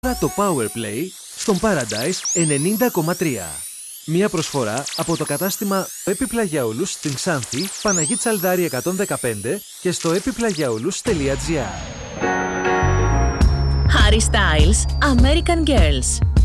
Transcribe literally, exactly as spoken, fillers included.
το Power Play στον Paradise ενενήντα κόμμα τρία. Μία προσφορά από το κατάστημα Επιπλαγιαούλους στην Ξάνθη, Παναγή Τσαλδάρη εκατόν δεκαπέντε και στο επιπλαγιαούλους τελεία τζι άρ. Harry Styles, American Girls.